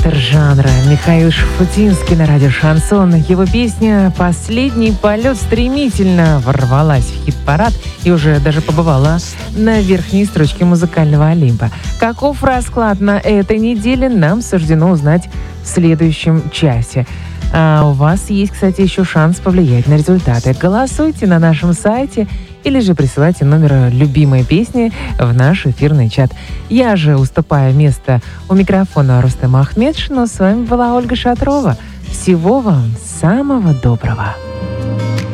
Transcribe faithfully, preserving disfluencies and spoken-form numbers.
Мастер жанра Михаил Шуфутинский на радио «Шансон». Его песня «Последний полет» стремительно ворвалась в хит-парад и уже даже побывала на верхней строчке музыкального Олимпа. Каков расклад на этой неделе, нам суждено узнать в следующем часе. А у вас есть, кстати, еще шанс повлиять на результаты. Голосуйте на нашем сайте или же присылайте номер любимой песни в наш эфирный чат. Я же уступаю место у микрофона Рустема Ахмедшину. С вами была Ольга Шатрова. Всего вам самого доброго.